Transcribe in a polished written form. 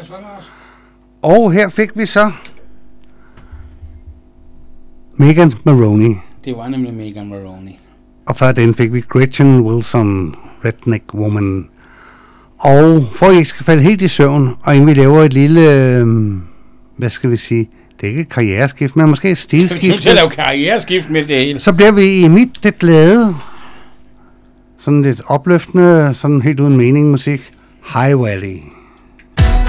så, Lars? Og her fik vi så Megan Maroney. Det var nemlig Megan Maroney. Og før den fik vi Gretchen Wilson, Redneck Woman. Og for at I ikke skal falde helt i søvn, og inden vi laver et lille, hvad skal vi sige, det er ikke et karriereskift, men måske et stilskift. Du skal lave karriereskift med det hele. Så bliver vi i mit det glade, sådan lidt opløftende, sådan helt uden mening musik, High Valley.